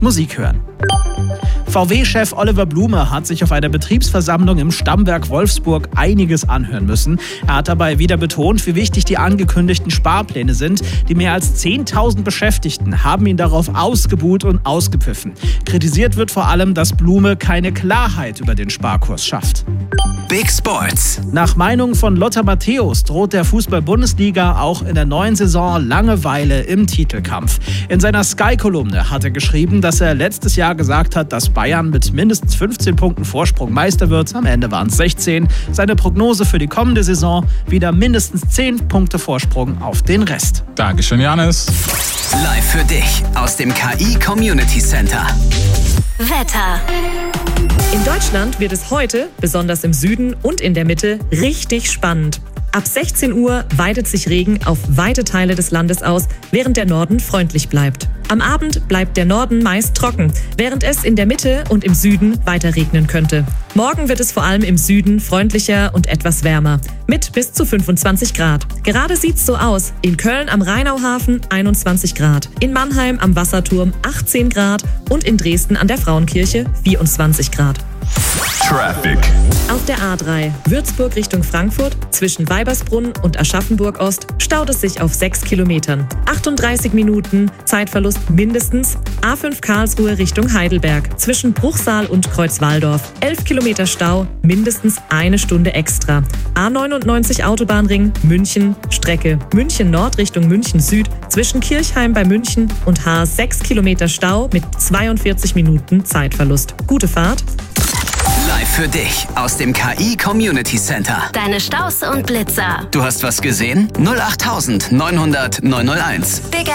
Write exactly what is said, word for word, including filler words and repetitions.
Musik hören. V W-Chef Oliver Blume hat sich auf einer Betriebsversammlung im Stammwerk Wolfsburg einiges anhören müssen. Er hat dabei wieder betont, wie wichtig die angekündigten Sparpläne sind. Die mehr als zehntausend Beschäftigten haben ihn darauf ausgebuht und ausgepfiffen. Kritisiert wird vor allem, dass Blume keine Klarheit über den Sparkurs schafft. Big Sports. Nach Meinung von Lothar Matthäus droht der Fußball-Bundesliga auch in der neuen Saison Langeweile im Titelkampf. In seiner Sky-Kolumne hat er geschrieben, dass er letztes Jahr gesagt hat, dass Bayern mit mindestens fünfzehn Punkten Vorsprung Meister wird. Am Ende waren es sechzehn. Seine Prognose für die kommende Saison: wieder mindestens zehn Punkte Vorsprung auf den Rest. Dankeschön, Janis. Live für dich aus dem K I Community Center. Wetter. In Deutschland wird es heute, besonders im Süden und in der Mitte, richtig spannend. Ab sechzehn Uhr weitet sich Regen auf weite Teile des Landes aus, während der Norden freundlich bleibt. Am Abend bleibt der Norden meist trocken, während es in der Mitte und im Süden weiter regnen könnte. Morgen wird es vor allem im Süden freundlicher und etwas wärmer, mit bis zu fünfundzwanzig Grad. Gerade sieht's so aus: in Köln am Rheinauhafen einundzwanzig Grad, in Mannheim am Wasserturm achtzehn Grad und in Dresden an der Frauenkirche vierundzwanzig Grad. Traffic. Auf der A drei Würzburg Richtung Frankfurt zwischen Weibersbrunn und Aschaffenburg Ost staut es sich auf sechs Kilometern. achtunddreißig Minuten, Zeitverlust mindestens. A fünf Karlsruhe Richtung Heidelberg zwischen Bruchsal und Kreuzwaldorf. elf Kilometer Stau, mindestens eine Stunde extra. A neunundneunzig Autobahnring München, Strecke München Nord Richtung München Süd zwischen Kirchheim bei München und Haar sechs Kilometer Stau mit zweiundvierzig Minuten Zeitverlust. Gute Fahrt. Live für dich aus dem K I Community Center. Deine Staus und Blitzer. Du hast was gesehen? null acht neunhundert neunhunderteins. Big